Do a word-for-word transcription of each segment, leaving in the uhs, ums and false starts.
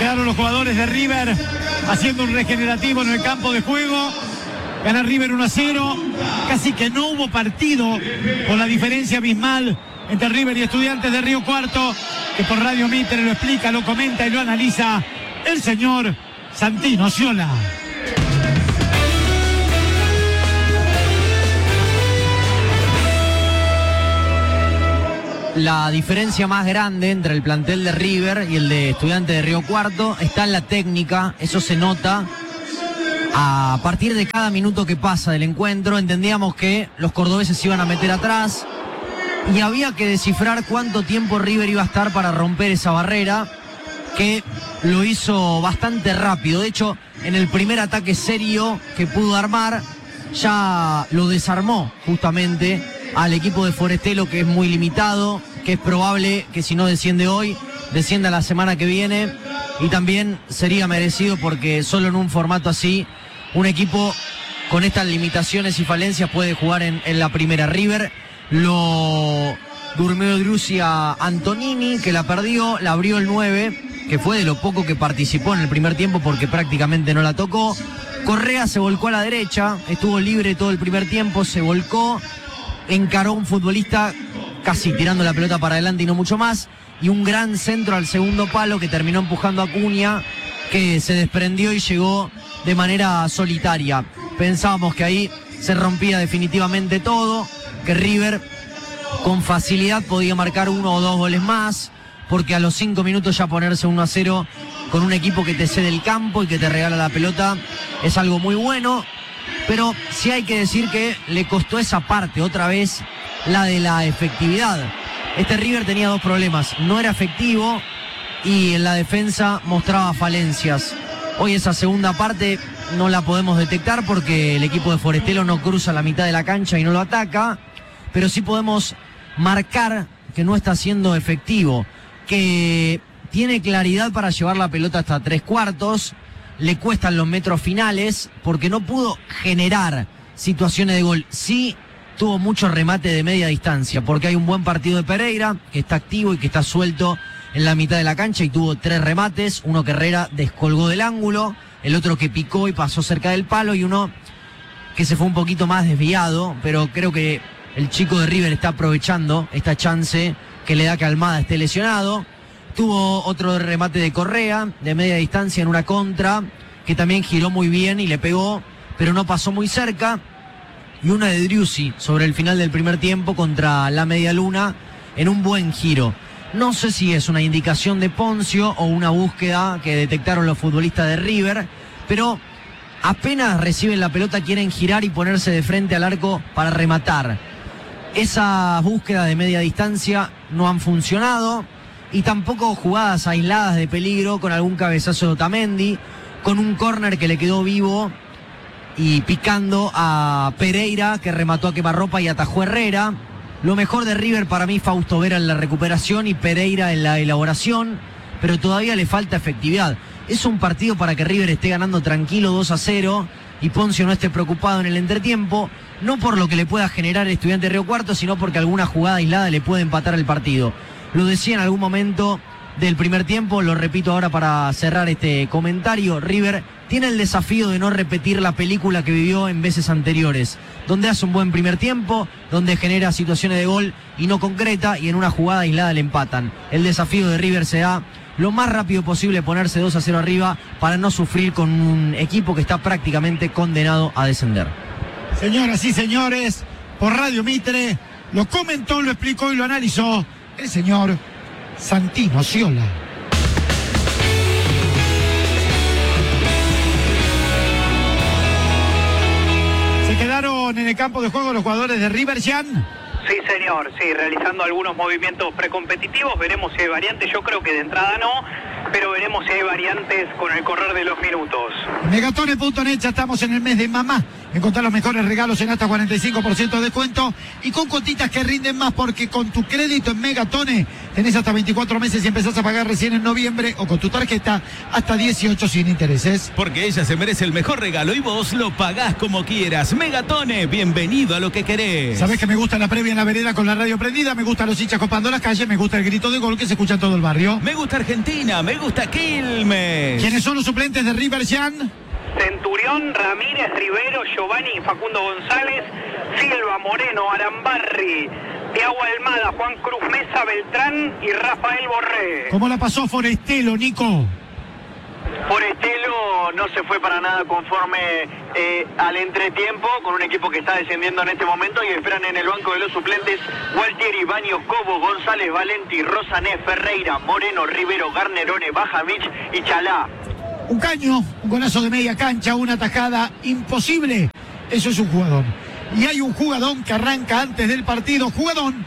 quedaron los jugadores de River haciendo un regenerativo en el campo de juego. Gana River uno a cero. Casi que no hubo partido por la diferencia abismal entre River y Estudiantes de Río Cuarto, que por Radio Mitre lo explica, lo comenta y lo analiza el señor Santino Sciola. La diferencia más grande entre el plantel de River y el de Estudiantes de Río Cuarto está en la técnica. Eso se nota a partir de cada minuto que pasa del encuentro. Entendíamos que los cordobeses se iban a meter atrás y había que descifrar cuánto tiempo River iba a estar para romper esa barrera, que lo hizo bastante rápido. De hecho, en el primer ataque serio que pudo armar, ya lo desarmó justamente al equipo de Forestelo, que es muy limitado, que es probable que si no desciende hoy, descienda la semana que viene, y también sería merecido porque solo en un formato así, un equipo con estas limitaciones y falencias puede jugar en, en la primera. River lo durmió Drussi a Antonini, que la perdió, la abrió el nueve, que fue de lo poco que participó en el primer tiempo porque prácticamente no la tocó. Correa se volcó a la derecha, estuvo libre todo el primer tiempo, se volcó, encaró a un futbolista casi tirando la pelota para adelante y no mucho más, y un gran centro al segundo palo que terminó empujando a Acuña, que se desprendió y llegó de manera solitaria. Pensábamos que ahí se rompía definitivamente todo, que River con facilidad podía marcar uno o dos goles más, porque a los cinco minutos ya ponerse uno a cero con un equipo que te cede el campo y que te regala la pelota es algo muy bueno. Pero sí hay que decir que le costó esa parte, otra vez, la de la efectividad. Este River tenía dos problemas: no era efectivo y en la defensa mostraba falencias. Hoy esa segunda parte no la podemos detectar porque el equipo de Forestelo no cruza la mitad de la cancha y no lo ataca, pero sí podemos marcar que no está siendo efectivo, que tiene claridad para llevar la pelota hasta tres cuartos. Le cuestan los metros finales porque no pudo generar situaciones de gol. Sí tuvo mucho remate de media distancia porque hay un buen partido de Pereira, que está activo y que está suelto en la mitad de la cancha, y tuvo tres remates, uno que Herrera descolgó del ángulo, el otro que picó y pasó cerca del palo, y uno que se fue un poquito más desviado, pero creo que el chico de River está aprovechando esta chance que le da que Almada esté lesionado. Tuvo otro remate de Correa, de media distancia en una contra, que también giró muy bien y le pegó, pero no pasó muy cerca. Y una de Drussi sobre el final del primer tiempo contra la Media Luna, en un buen giro. No sé si es una indicación de Poncio o una búsqueda que detectaron los futbolistas de River, pero apenas reciben la pelota quieren girar y ponerse de frente al arco para rematar. Esas búsquedas de media distancia no han funcionado, y tampoco jugadas aisladas de peligro con algún cabezazo de Otamendi, con un córner que le quedó vivo y picando a Pereira, que remató a quemarropa y atajó a Herrera. Lo mejor de River para mí, Fausto Vera en la recuperación y Pereira en la elaboración, pero todavía le falta efectividad. Es un partido para que River esté ganando tranquilo dos a cero y Poncio no esté preocupado en el entretiempo, no por lo que le pueda generar el Estudiante de Río Cuarto, sino porque alguna jugada aislada le puede empatar el partido. Lo decía en algún momento del primer tiempo, lo repito ahora para cerrar este comentario: River tiene el desafío de no repetir la película que vivió en veces anteriores, donde hace un buen primer tiempo, donde genera situaciones de gol y no concreta, y en una jugada aislada le empatan. El desafío de River será lo más rápido posible ponerse dos a cero arriba para no sufrir con un equipo que está prácticamente condenado a descender. Señoras y señores, por Radio Mitre lo comentó, lo explicó y lo analizó el señor Santino Sciola. Se quedaron en el campo de juego los jugadores de River, Jan. Sí, señor, sí, realizando algunos movimientos precompetitivos. Veremos si hay variantes. Yo creo que de entrada no, pero veremos si hay variantes con el correr de los minutos. Megatone punto net, ya estamos en el mes de mamá. Encontrar los mejores regalos en hasta cuarenta y cinco por ciento de descuento y con cuotitas que rinden más, porque con tu crédito en Megatone tenés hasta veinticuatro meses y empezás a pagar recién en noviembre, o con tu tarjeta hasta dieciocho sin intereses. Porque ella se merece el mejor regalo y vos lo pagás como quieras. Megatone, bienvenido a lo que querés. Sabés que me gusta la previa en la vereda con la radio prendida, me gustan los hinchas copando las calles, me gusta el grito de gol que se escucha en todo el barrio. Me gusta Argentina, me me gusta Quilmes. ¿Quiénes son los suplentes de River, Jan? Centurión, Ramírez, Rivero, Giovanni, Facundo González, Silva, Moreno, Arambarri, Thiago Almada, Juan Cruz Mesa, Beltrán y Rafael Borré. ¿Cómo la pasó Forestelo, Nico? Forestelo no se fue para nada conforme eh, al entretiempo con un equipo que está descendiendo en este momento y esperan en el banco de los suplentes Gualtieri, Baños, Cobo, González, Valenti, Rosané, Ferreira, Moreno, Rivero, Garnerone, Bajamich y Chalá. Un caño, un golazo de media cancha, una tajada imposible. Eso es un jugador. Y hay un jugadón que arranca antes del partido. Jugadón,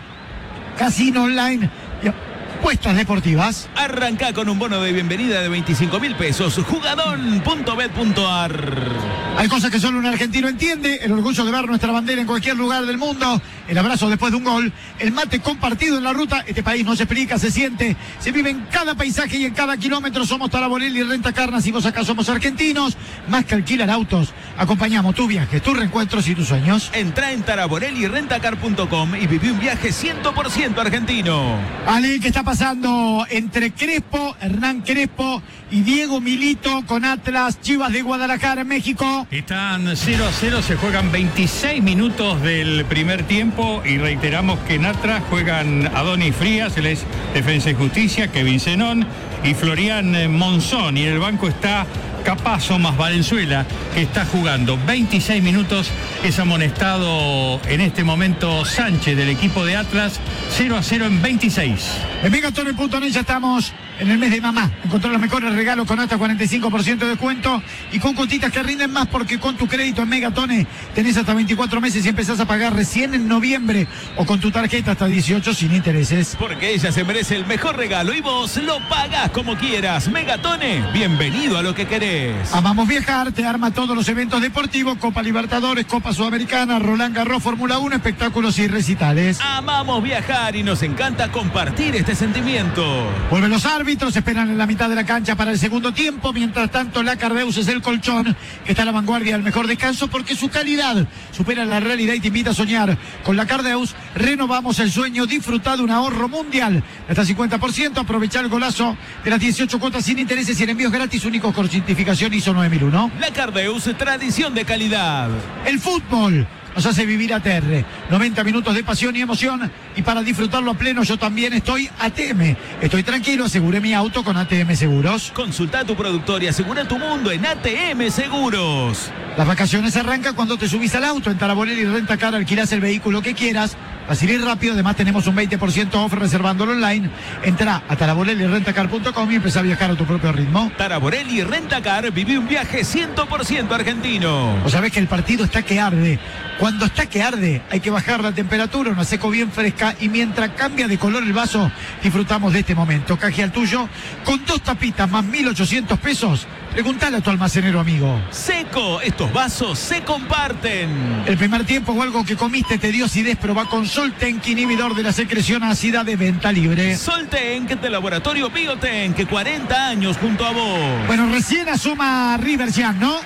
casino online y apuestas deportivas. Arranca con un bono de bienvenida de veinticinco mil pesos. Jugadón punto bet punto ar. Hay cosas que solo un argentino entiende. El orgullo de ver nuestra bandera en cualquier lugar del mundo. El abrazo después de un gol. El mate compartido en la ruta. Este país no se explica, se siente. Se vive en cada paisaje y en cada kilómetro. Somos Taraborelli y Renta Carnas y vos acá somos argentinos. Más que alquilar autos. Acompañamos tus viajes, tus reencuentros y tus sueños. Entra en taraborelli rentacar punto com y viví un viaje cien por ciento argentino. Ale, ¿qué está pasando entre Crespo, Hernán Crespo y Diego Milito con Atlas Chivas de Guadalajara en México? Están cero a cero, se juegan veintiséis minutos del primer tiempo y reiteramos que en Atlas juegan Adonis Frías, él es Defensa y Justicia, Kevin Zenón y Florian Monzón, y en el banco está Capazo más Valenzuela, que está jugando veintiséis minutos. Es amonestado en este momento Sánchez del equipo de Atlas. Cero a cero en veintiséis. En Megatone punto net ya estamos en el mes de mamá. Encontrar los mejores regalos con hasta cuarenta y cinco por ciento de descuento y con cuotitas que rinden más, porque con tu crédito en Megatone tenés hasta veinticuatro meses y empezás a pagar recién en noviembre, o con tu tarjeta hasta dieciocho sin intereses. Porque ella se merece el mejor regalo y vos lo pagás como quieras. Megatone, bienvenido a lo que querés. Amamos viajar, te arma todos los eventos deportivos: Copa Libertadores, Copa Sudamericana, Roland Garros, Fórmula uno, espectáculos y recitales. Amamos viajar y nos encanta compartir este sentimiento. Vuelven los árbitros, esperan en la mitad de la cancha para el segundo tiempo. Mientras tanto, la Cardeus es el colchón que está a la vanguardia del mejor descanso, porque su calidad supera la realidad y te invita a soñar. Con la Cardeus renovamos el sueño, disfruta de un ahorro mundial hasta cincuenta por ciento. Aprovecha el golazo de las dieciocho cuotas sin intereses y en envíos gratis únicos con certificación I S O nueve mil uno. La Cardeus, tradición de calidad. El fútbol nos hace vivir a Terre. noventa minutos de pasión y emoción, y para disfrutarlo a pleno yo también estoy A T M. Estoy tranquilo, aseguré mi auto con A T M Seguros. Consulta a tu productor y asegura tu mundo en A T M Seguros. Las vacaciones arrancan cuando te subís al auto. En Taraborelli y Renta Car alquilás el vehículo que quieras. Fácil y rápido, además tenemos un veinte por ciento off reservándolo online. Entra a taraborelli rentacar punto com y empezá a viajar a tu propio ritmo. Taraborelli Rentacar, viví un viaje cien por ciento argentino. Vos sabés que el partido está que arde. Cuando está que arde hay que bajar la temperatura, una seco bien fresca, y mientras cambia de color el vaso disfrutamos de este momento. Caje al tuyo con dos tapitas más mil ochocientos pesos. Preguntale a tu almacenero amigo. Seco, estos vasos se comparten. El primer tiempo o algo que comiste te dio acidez, probá con Soltenk, inhibidor de la secreción ácida, de venta libre. Soltenk de Laboratorio Biotenk, cuarenta años junto a vos. Bueno, recién asoma River Jan, ¿no?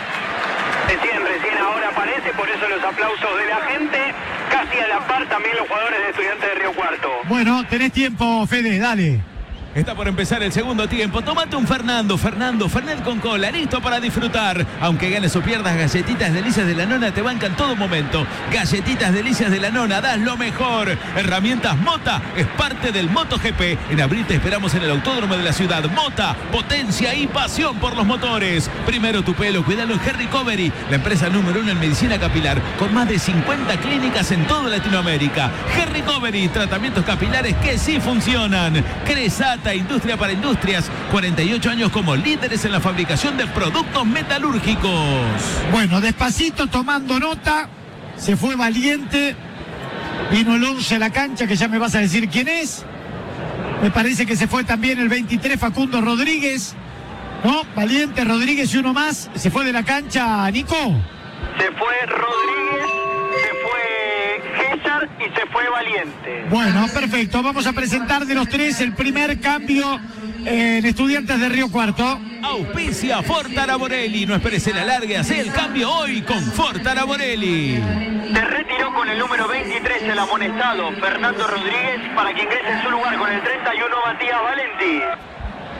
Recién, recién ahora aparece, por eso los aplausos de la gente. Casi a la par también los jugadores de Estudiantes de Río Cuarto. Bueno, tenés tiempo, Fede, dale. Está por empezar el segundo tiempo. Tómate un Fernando, Fernando, Fernet con cola, listo para disfrutar. Aunque ganes o pierdas, Galletitas Delicias de la Nona te bancan todo momento. Galletitas Delicias de la Nona, das lo mejor. Herramientas Mota, es parte del MotoGP. En abril te esperamos en el Autódromo de la Ciudad. Mota, potencia y pasión por los motores. Primero tu pelo, cuídalo en Hair Recovery, la empresa número uno en medicina capilar, con más de cincuenta clínicas en toda Latinoamérica. Hair Recovery, tratamientos capilares que sí funcionan. Cresata, Industria para Industrias, cuarenta y ocho años como líderes en la fabricación de productos metalúrgicos. Bueno, despacito, tomando nota, se fue Valiente, vino el once a la cancha, que ya me vas a decir quién es. Me parece que se fue también el veintitrés, Facundo Rodríguez, ¿no? Valiente, Rodríguez y uno más. Se fue de la cancha, Nico. Se fue Rodríguez, se fue César y se fue Valiente. Bueno, perfecto. Vamos a presentar de los tres el primer cambio en Estudiantes de Río Cuarto. Auspicia Ford Taraborelli. No esperes el alargue, hace el cambio hoy con Ford Taraborelli. Se retiró con el número veintitrés el amonestado Fernando Rodríguez, para que ingrese en su lugar con el treinta y uno Matías Valenti.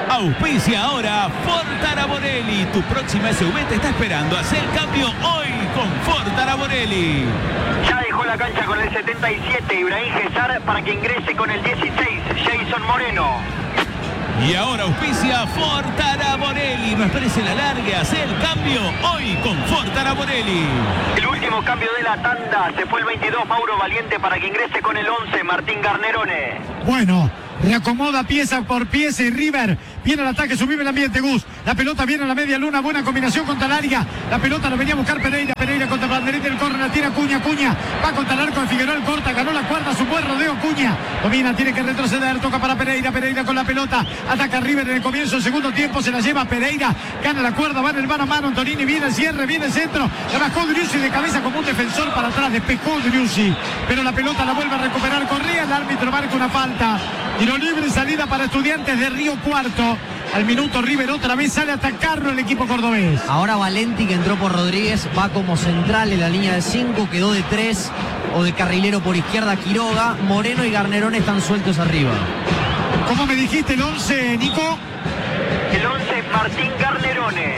Auspicia ahora Ford Araborelli. Tu próxima S U V te está esperando. Haz el cambio hoy con Ford Araborelli. Ya dejó la cancha con el setenta y siete, Ibrahim Gesar, para que ingrese con el dieciséis, Jason Moreno. Y ahora auspicia Ford Araborelli. No esperes el alargue, haz el cambio hoy con Ford Araborelli. El último cambio de la tanda, se fue el veintidós, Mauro Valiente, para que ingrese con el once, Martín Garnerone. Bueno, reacomoda pieza por pieza y River viene al ataque, sublime el ambiente, Gus. La pelota viene a la media luna, buena combinación contra el área. La pelota la venía a buscar Pereira, Pereira contra Banderita, el corre, la tira Cuña, Cuña. Va contra el arco de Figueroa, el corta, ganó la cuarta, su buen rodeo Cuña. Domina, tiene que retroceder, toca para Pereira, Pereira con la pelota. Ataca River en el comienzo del segundo tiempo, se la lleva Pereira, gana la cuerda, va en el mano a mano, Antonini viene el cierre, viene el centro. La bajó Driussi de cabeza como un defensor para atrás, despejó Driussi. Pero la pelota la vuelve a recuperar Correa, el árbitro marca una falta. Tiro libre y salida para Estudiantes de Río Cuarto. Al minuto River otra vez sale a atacarlo el equipo cordobés. Ahora Valenti, que entró por Rodríguez, va como central en la línea de cinco, quedó de tres o de carrilero por izquierda Quiroga. Moreno y Garnerón están sueltos arriba. ¿Cómo me dijiste el once, Nico? El once, Martín Garnerone.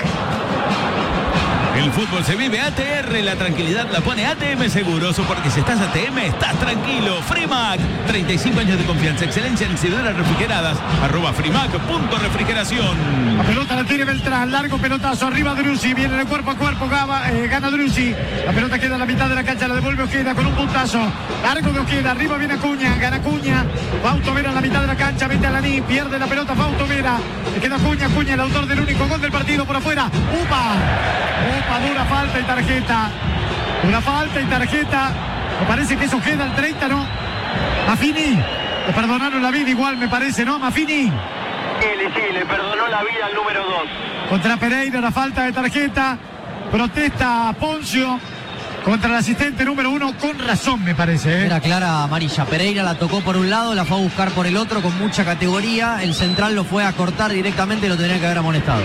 El fútbol se vive A T R, la tranquilidad la pone A T M Seguros, porque si estás A T M, estás tranquilo. Frimac, treinta y cinco años de confianza, excelencia en incideras refrigeradas, arroba frimac punto refrigeración. La pelota la tiene Beltrán, largo pelotazo, arriba Driussi, viene de cuerpo a cuerpo, gaba, eh, gana Driussi. La pelota queda en la mitad de la cancha, la devuelve Ojeda con un puntazo, largo de Ojeda, arriba viene Acuña, gana Acuña. Fausto Vera en la mitad de la cancha, vete a la ni, pierde la pelota Fausto Vera. Le queda Acuña, Acuña, el autor del único gol del partido por afuera. ¡Upa! ¡Upa! Dura falta y tarjeta. Una falta y tarjeta. Me parece que es Ojeda el treinta, ¿no? Maffini. Le perdonaron la vida igual, me parece, ¿no? Maffini. Sí, sí, le perdonó la vida al número dos. Contra Pereira, la falta de tarjeta. Protesta Poncio contra el asistente número uno, con razón, me parece, ¿eh? Era clara amarilla. Pereira la tocó por un lado, la fue a buscar por el otro con mucha categoría. El central lo fue a cortar directamente y lo tenía que haber amonestado.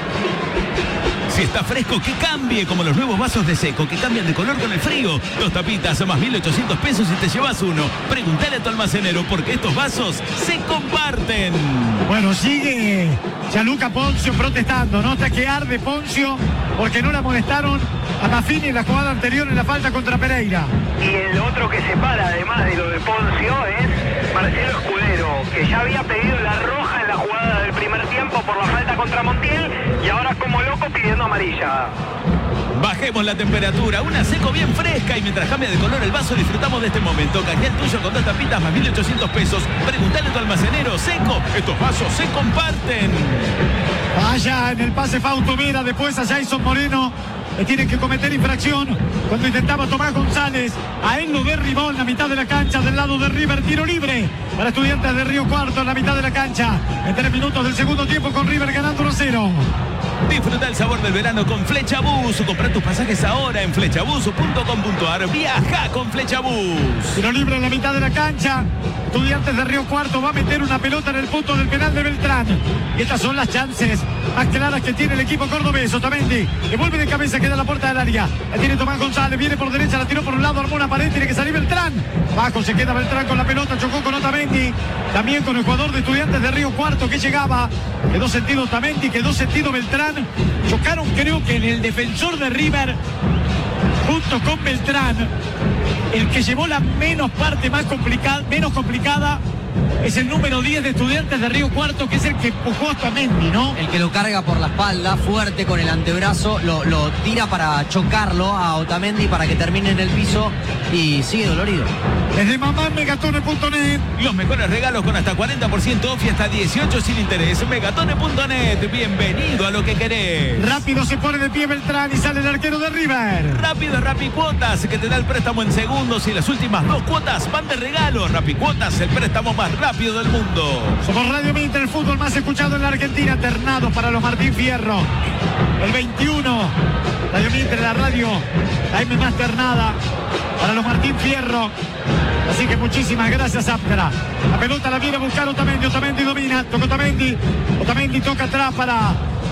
Si está fresco, que cambie, como los nuevos vasos de Seco, que cambian de color con el frío. Dos tapitas a más mil ochocientos pesos y te llevas uno. Pregúntale a tu almacenero, porque estos vasos se comparten. Bueno, sigue Gianluca Poncio protestando, ¿no? Hasta que arde Poncio, porque no le amonestaron a Maffini en la jugada anterior en la falta contra Pereira. Y el otro que se para, además de lo de Poncio, es Marcelo Escudero, que ya había pedido la roja en la jugada del primer tiempo por la falta contra Montiel, y ahora como loco pidiendo amarilla. Bajemos la temperatura, una Seco bien fresca, y mientras cambia de color el vaso disfrutamos de este momento. Canjea el tuyo con dos tapitas más mil ochocientos pesos. Preguntale a tu almacenero. Seco, estos vasos se comparten. Vaya en el pase Fausto Vera, después a Jason Moreno. Le tienen que cometer infracción cuando intentaba Tomás González. A él lo derribó en la mitad de la cancha del lado de River. Tiro libre para Estudiantes de Río Cuarto en la mitad de la cancha. En tres minutos del segundo tiempo con River ganando uno a cero. Disfruta el sabor del verano con Flecha Bus. Compra tus pasajes ahora en flechabus punto com punto ar. Viaja con Flecha Bus. Tiro libre en la mitad de la cancha. Estudiantes de Río Cuarto va a meter una pelota en el punto del penal de Beltrán. Y estas son las chances más claras que tiene el equipo cordobés. Otamendi devuelve de cabeza, queda a la puerta del área. La tiene Tomás González, viene por derecha, la tiró por un lado, armó una pared, tiene que salir Beltrán. Bajo se queda Beltrán con la pelota, chocó con Otamendi. También con el jugador de Estudiantes de Río Cuarto que llegaba. Quedó sentido Otamendi, quedó sentido Beltrán. Chocaron, creo que en el defensor de River junto con Beltrán. El que llevó la menos parte más complicada, menos complicada es el número diez de Estudiantes de Río Cuarto, que es el que empujó a Otamendi, ¿no? El que lo carga por la espalda, fuerte con el antebrazo, lo, lo tira para chocarlo a Otamendi para que termine en el piso y sigue dolorido. Desde mamá megatone punto net. Los mejores regalos con hasta cuarenta por ciento off y hasta dieciocho sin interés. megatone punto net. Bienvenido a lo que querés. Rápido se pone de pie Beltrán y sale el arquero de River. Rápido Rapicuotas, que te da el préstamo en segundos y las últimas dos cuotas van de regalo. Rapicuotas, el préstamo más rápido del mundo. Somos Radio Mitre, el fútbol más escuchado en la Argentina. Ternados para los Martín Fierro. El veintiuno. Radio Mitre, la radio, la M más ternada para los Martín Fierro. Así que muchísimas gracias, Aptra. La pelota la viene a buscar Otamendi. Otamendi domina. Toca Otamendi. Otamendi toca atrás para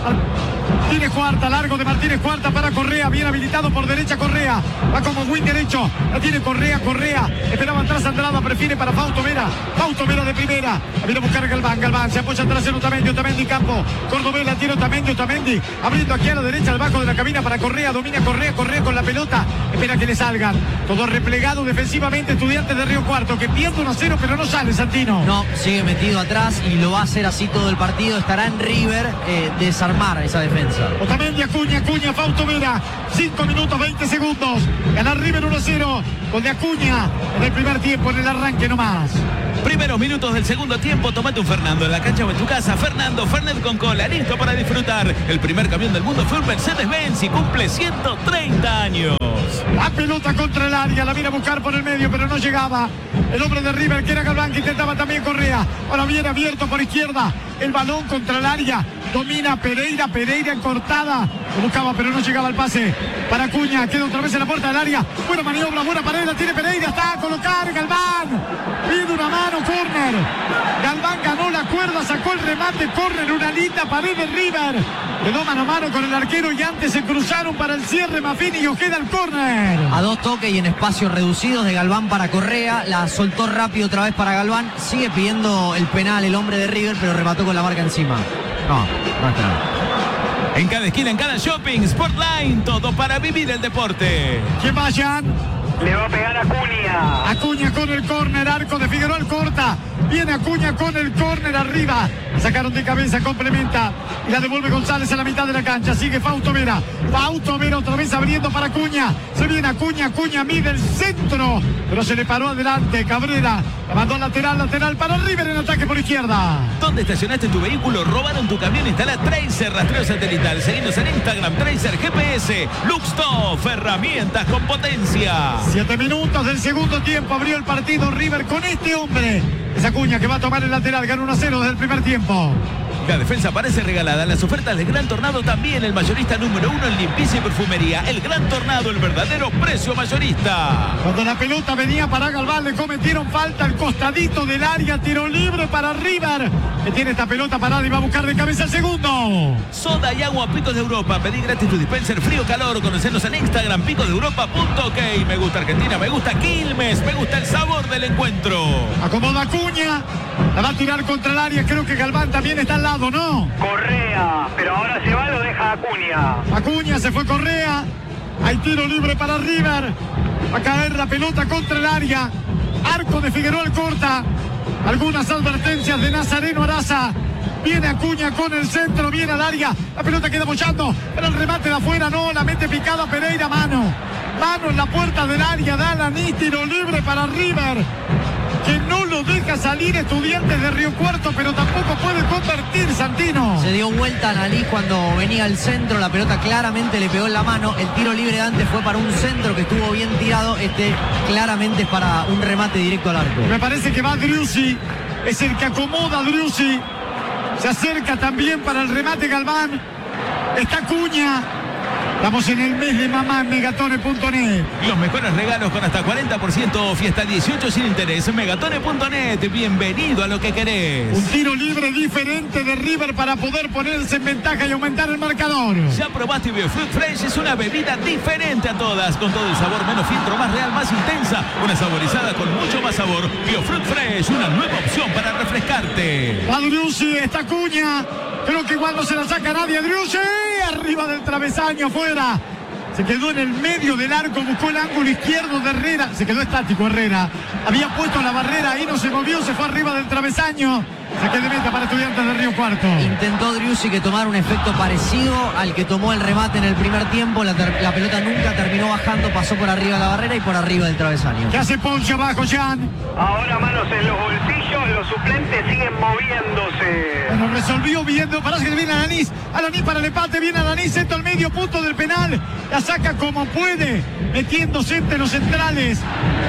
Martínez Cuarta, largo de Martínez Cuarta para Correa, bien habilitado por derecha Correa, va como wing derecho, la tiene Correa, Correa, esperaba atrás Andrada, prefiere para Fausto Vera, Fausto Vera de primera, viene a buscar a Galván, Galván, se apoya atrás en Otamendi, Otamendi campo, Cordobés la tiene Otamendi, Otamendi, abriendo aquí a la derecha al bajo de la cabina para Correa, domina Correa, Correa con la pelota, espera que le salgan, todo replegado defensivamente Estudiantes de Río Cuarto, que pierde uno a cero pero no sale Santino. No, sigue metido atrás y lo va a hacer así todo el partido, estará en River eh, desarmar esa defensa. Otamendi, Acuña, Acuña, Fausto Vera, cinco minutos, veinte segundos. Gana River uno a cero con de Acuña en el primer tiempo, en el arranque nomás. Primeros minutos del segundo tiempo, tomate un Fernando en la cancha o en tu casa. Fernando, Fernet con cola, listo para disfrutar. El primer camión del mundo fue un Mercedes-Benz y cumple ciento treinta años. La pelota contra el área, la viene a buscar por el medio, pero no llegaba. El hombre de River, que era Galván, que intentaba también Correa. Ahora viene abierto por izquierda. El balón contra el área. Domina Pereira, Pereira en cortada. Lo buscaba, pero no llegaba el pase para Acuña. Queda otra vez en la puerta del área. Buena maniobra, buena pared, la tiene Pereira. Está a colocar Galván. Pide una mano, córner. Galván ganó la cuerda, sacó el remate, córner, una linda pared de River. Quedó mano a mano con el arquero y antes se cruzaron para el cierre Maffini y Ojeda el córner. A dos toques y en espacios reducidos de Galván para Correa, la soltó rápido otra vez para Galván, sigue pidiendo el penal el hombre de River, pero remató con la marca encima. No, no está nada. En cada esquina, en cada shopping, Sportline, todo para vivir el deporte. Que vayan. Le va a pegar a Acuña. Acuña con el córner, arco de Figueroa corta. Viene Acuña con el córner arriba. Sacaron de cabeza, complementa. Y la devuelve González a la mitad de la cancha. Sigue Fausto Vera. Fausto Vera otra vez abriendo para Acuña. Se viene Acuña, Acuña mide el centro. Pero se le paró adelante. Cabrera la mandó lateral, lateral para River en ataque por izquierda. ¿Dónde estacionaste tu vehículo? ¿Robaron tu camión? Instala Tracer rastreo satelital. Seguinos en Instagram, Tracer G P S. Luxtoff, herramientas con potencia. Siete minutos del segundo tiempo. Abrió el partido River con este hombre. Es Acuña que va a tomar el lateral. Gana uno a cero desde el primer tiempo. La defensa parece regalada. Las ofertas del Gran Tornado también. El mayorista número uno en limpieza y perfumería. El Gran Tornado, el verdadero precio mayorista. Cuando la pelota venía para Galván, le cometieron falta al costadito del área. Tiro libre para River, que tiene esta pelota parada y va a buscar de cabeza el segundo. Soda y agua Picos de Europa. Pedí gratis tu dispenser frío calor. Conocernos en Instagram, picos de europa punto ok. Me gusta Argentina, me gusta Quilmes, me gusta el sabor del encuentro. Acomoda Acuña. La va a tirar contra el área. Creo que Galván también está al lado, ¿no? Correa, pero ahora se va, lo deja Acuña. Acuña, se fue Correa. Hay tiro libre para River. Va a caer la pelota contra el área. Arco de Figueroa corta. Algunas advertencias de Nazareno Araza. Viene Acuña con el centro, viene al área. La pelota queda bochando, pero el remate de afuera no. La mete picada Pereira, mano. Mano en la puerta del área. Da la ni tiro libre para River, que no lo deja salir Estudiantes de Río Cuarto, pero tampoco puede convertir Santino. Se dio vuelta a Nalí cuando venía al centro, la pelota claramente le pegó en la mano. El tiro libre de antes fue para un centro que estuvo bien tirado, este claramente es para un remate directo al arco. Me parece que va Driussi, es el que acomoda a Driussi. Se acerca también para el remate Galván. Está Acuña. Estamos en el mes de mamá en megatone punto net. Los mejores regalos con hasta cuarenta por ciento off y hasta dieciocho sin interés. megatone punto net, bienvenido a lo que querés. Un tiro libre diferente de River para poder ponerse en ventaja y aumentar el marcador. Ya probaste Biofruit Fresh, es una bebida diferente a todas, con todo el sabor, menos filtro, más real, más intensa. Una saborizada con mucho más sabor. Biofruit Fresh, una nueva opción para refrescarte. Va Driussi, está Acuña. Creo que igual no se la saca nadie. Driussi, arriba del travesaño, afuera. Se quedó en el medio del arco, buscó el ángulo izquierdo de Herrera. Se quedó estático Herrera. Había puesto la barrera, ahí no se movió, se fue arriba del travesaño. Saque de meta para Estudiantes de Río Cuarto. Intentó Driussi que tomara un efecto parecido al que tomó el remate en el primer tiempo. La, la pelota nunca terminó bajando, pasó por arriba de la barrera y por arriba del travesaño. ¿Qué hace Ponce abajo, Jan? Ahora manos en los bolsillos, los suplentes siguen moviéndose. Bueno, resolvió viendo, parece que viene Alanis. Alanis para el empate, viene Alanis, centro al medio punto del penal. La saca como puede, metiéndose entre los centrales.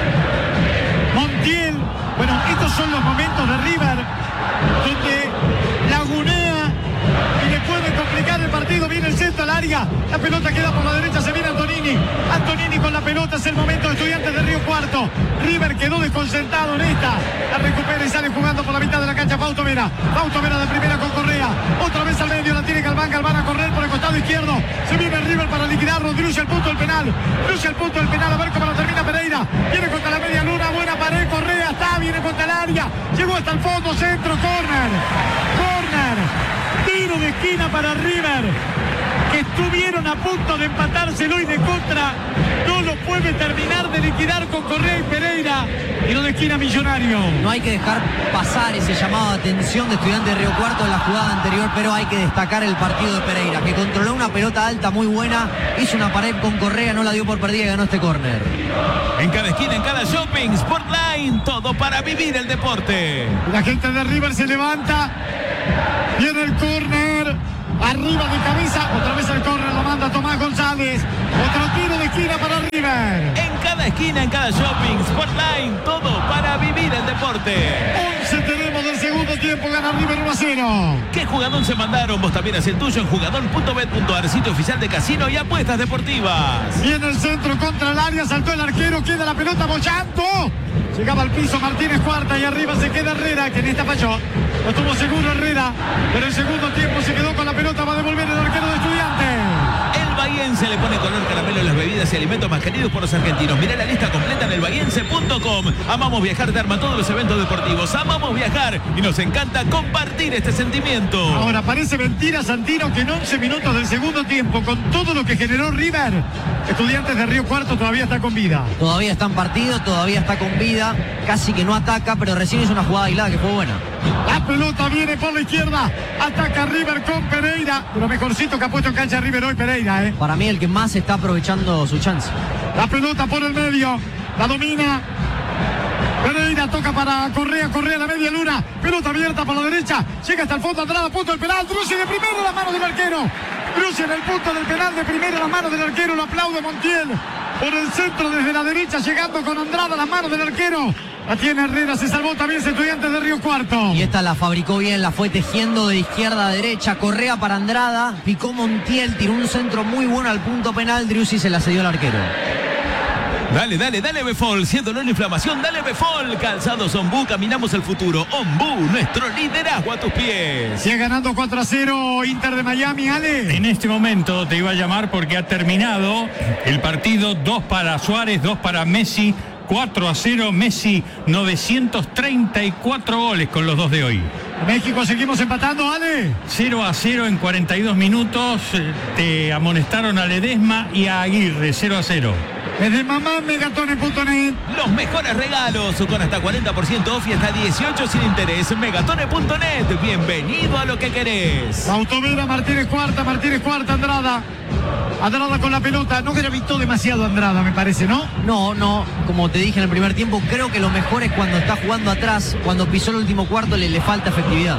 Montiel. Bueno, estos son los momentos de River donde lagunea y le puede complicar el partido. Viene el centro al área, la pelota queda por la derecha, se viene Antonini. Antonini con la pelota, es el momento de Estudiantes de Río Cuarto. River quedó desconcentrado en esta. La recupera y sale jugando por la mitad de la cancha Fausto Vera. Fausto Vera de primera con Correa. Otra vez al medio, la tiene Galván, Galván a Correa. penal. Cruza el punto del penal, a ver cómo lo termina Pereira. Viene contra la media luna, buena pared, Correa está, viene contra el área. Llegó hasta el fondo, centro, corner. Corner. Tiro de esquina para River, que estuvieron a punto de empatárselo y de contra no lo puede terminar de liquidar con Correa y Pereira. Tiro de esquina Millonario. No hay que dejar pasar ese llamado de atención de Estudiantes de Río Cuarto en la jugada anterior, pero hay que destacar el partido de Pereira, que controló una pelota alta muy buena, hizo una pared con Correa, no la dio por perdida y ganó este córner. En cada esquina, en cada shopping, Sportline, todo para vivir el deporte. La gente de River se levanta. Viene el córner. Arriba de cabeza, otra vez el córner lo manda Tomás González. Otro tiro de esquina para River. En cada esquina, en cada shopping, Sportline, todo para vivir el deporte. once tenemos del segundo tiempo, gana River uno a cero. ¿Qué jugador se mandaron? Vos también haz el tuyo en jugador punto bet punto ar, sitio oficial de casino y apuestas deportivas. Viene el centro contra el área, saltó el arquero, queda la pelota bollando. Llegaba al piso Martínez Cuarta y arriba se queda Herrera, que en esta falló. Lo tuvo seguro Herrera, pero en segundo tiempo se quedó con la pelota, va a devolver el arquero de Estudiantes. El Bahiense le pone color caramelo en las bebidas y alimentos más queridos por los argentinos. Mirá la lista completa en el bahiense punto com. Amamos viajar, te arma todos los eventos deportivos. Amamos viajar y nos encanta compartir este sentimiento. Ahora parece mentira, Santino, que en once minutos del segundo tiempo, con todo lo que generó River, Estudiantes de Río Cuarto todavía está con vida. Todavía está en partido, todavía está con vida, casi que no ataca, pero recién hizo una jugada aislada que fue buena. La pelota viene por la izquierda, ataca River con Pereira. Lo mejorcito que ha puesto en cancha River hoy, Pereira, ¿eh? Para mí el que más está aprovechando su chance. La pelota por el medio, la domina Pereira, toca para Correa, Correa a la media luna, pelota abierta por la derecha, llega hasta el fondo, Andrada, punto del penal, Drussi de primero en la mano del arquero. Drussi en el punto del penal de primero en la mano del arquero, lo aplaude Montiel. Por el centro desde la derecha, llegando con Andrada a la mano del arquero. La tiene Herrera, se salvó también Estudiantes de Río Cuarto. Y esta la fabricó bien, la fue tejiendo de izquierda a derecha. Correa para Andrada, picó Montiel, tiró un centro muy bueno al punto penal. Driussi se la cedió al arquero. Dale, dale, dale Befol, siendo la inflamación, dale Befol. Calzados Ombú, caminamos el futuro. Ombú, nuestro liderazgo a tus pies. Sigue ganando cuatro a cero Inter de Miami, Ale. En este momento te iba a llamar porque ha terminado el partido, dos para Suárez, dos para Messi, cuatro a cero, Messi novecientos treinta y cuatro goles con los dos de hoy. México seguimos empatando, Ale. cero a cero en cuarenta y dos minutos, te amonestaron a Ledesma y a Aguirre, cero a cero. Desde mamá megatone punto net. Los mejores regalos con hasta cuarenta por ciento off y hasta dieciocho sin interés. megatone punto net, bienvenido a lo que querés. Autovera, Martínez Cuarta, Martínez Cuarta, Andrada. Andrada con la pelota, no gravitó demasiado Andrada, me parece, ¿no? No, no, como te dije en el primer tiempo, creo que lo mejor es cuando está jugando atrás, cuando pisó el último cuarto le, le falta efectividad.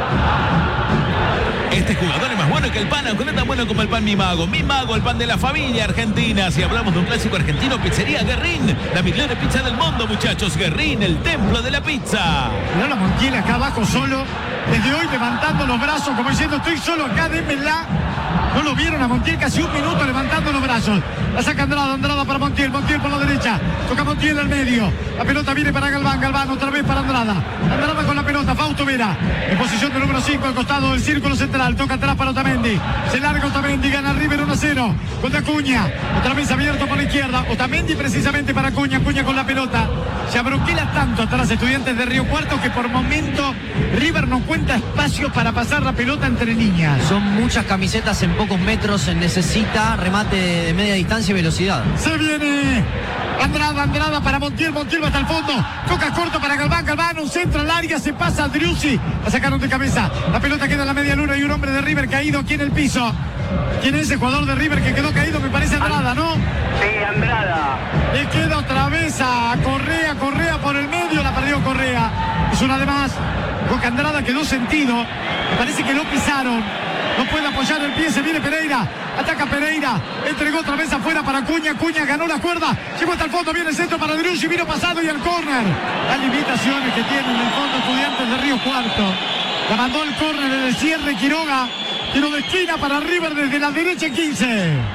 Este jugador es más bueno que el pan, aunque no es tan bueno como el pan Mi Mago. Mi Mago, el pan de la familia argentina. Si hablamos de un clásico argentino, pizzería Guerrín. La mejor pizza del mundo, muchachos. Guerrín, el templo de la pizza. Mirá la Montiel acá abajo solo. Desde hoy levantando los brazos, como diciendo, estoy solo acá, démela. No lo vieron a Montiel casi un minuto levantando los brazos. La saca Andrada, Andrada para Montiel, Montiel por la derecha. Toca Montiel al medio. La pelota viene para Galván, Galván otra vez para Andrada. Andrada con la pelota, Fausto Vera. En posición de número cinco al costado del círculo central. Toca atrás para Otamendi. Se larga Otamendi, gana River uno a cero. Con Acuña. Otra vez abierto por la izquierda. Otamendi precisamente para Acuña. Acuña con la pelota. Se abroquela tanto atrás Estudiantes de Río Cuarto que por momento River no cuenta espacio para pasar la pelota entre líneas. Son muchas camisetas en pocos metros, se necesita remate de media distancia y velocidad. Se viene Andrada, Andrada para Montiel, Montiel va hasta el fondo, toca corto para Galván, Galván, un centro al área, se pasa a Driussi, la sacaron de cabeza, la pelota queda en la media luna y un hombre de River caído aquí en el piso. ¿Quién es ese jugador de River que quedó caído? Me parece Andrada, ¿no? Sí, Andrada. Le queda otra vez a Correa, Correa por el medio, la perdió Correa. Es una de más, porque Andrada quedó sentido, me parece que lo pisaron. No puede apoyar el pie, se viene Pereira. Ataca Pereira. Entregó otra vez afuera para Acuña. Acuña ganó la cuerda. Llegó hasta el fondo. Viene el centro para Driussi. Vino pasado y el córner. Las limitaciones que tienen en el fondo Estudiantes de Río Cuarto. La mandó el córner en el cierre Quiroga. Tiro de esquina para River desde la derecha quince.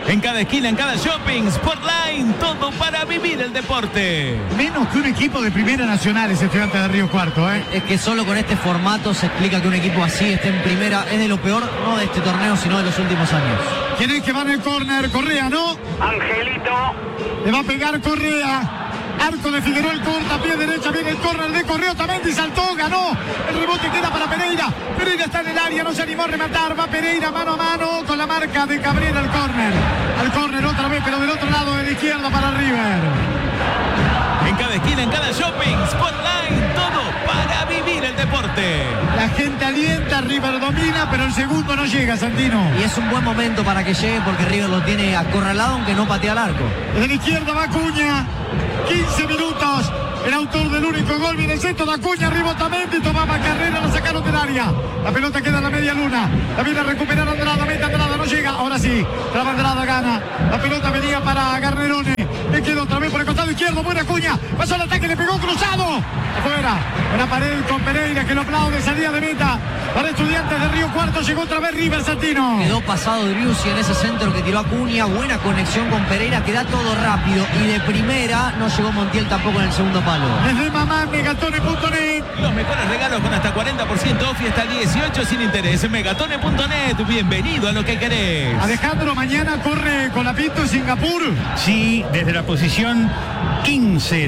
En cada esquina, en cada shopping, Sportline, todo para vivir el deporte. Menos que un equipo de Primera Nacional ese Estudiantes de Río Cuarto, ¿eh? Es que solo con este formato se explica que un equipo así esté en primera. Es de lo peor, no de este torneo, sino de los últimos años. ¿Quién es que va en el córner? Correa, ¿no? Angelito. Le va a pegar Correa. Arco de Figueroa, el corta, pie derecha, viene el córner de Correa, Otamendi saltó, ganó. El rebote queda para Pereira. Pereira está en el área, no se animó a rematar. Va Pereira mano a mano con la marca de Cabrera al córner. Al córner otra vez, pero del otro lado, de la izquierda para River. En cada esquina, en cada shopping, Sportline, todo para vivir el deporte. La gente alienta, River domina, pero el segundo no llega, Santino. Y es un buen momento para que llegue porque River lo tiene acorralado aunque no patea al arco. Desde la izquierda va Acuña. quince minutos. El autor del único gol viene el centro de Acuña, arriba Otamendi, tomaba carrera, la sacaron del área. La pelota queda en la media luna. La viene a recuperar Andrada, mete Andrada, no llega. Ahora sí, traba Andrada, gana. La pelota venía para Garnerone. Le queda otra vez por el costado izquierdo, buena Acuña. Pasó el ataque, le pegó cruzado. Afuera, una pared con Pereira que lo aplaude, salida de meta. Para Estudiantes de Río Cuarto, llegó otra vez River, Santino. Quedó pasado Driussi en ese centro que tiró Acuña, buena conexión con Pereira, que da todo rápido. Y de primera no llegó Montiel tampoco en el segundo palo. Desde mamá, megatone punto net. Los mejores regalos con hasta cuarenta por ciento off y hasta dieciocho sin interés. megatone punto net, bienvenido a lo que querés. Alejandro, mañana corre con la Pinto en Singapur. Sí, desde la posición quince.